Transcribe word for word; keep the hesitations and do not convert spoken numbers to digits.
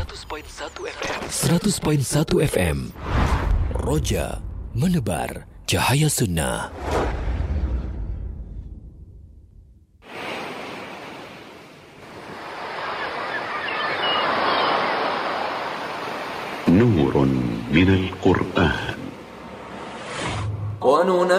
seratus perpuluhan satu F M. seratus perpuluhan satu F M. Roja menebar cahaya sunnah. نور من القرآن.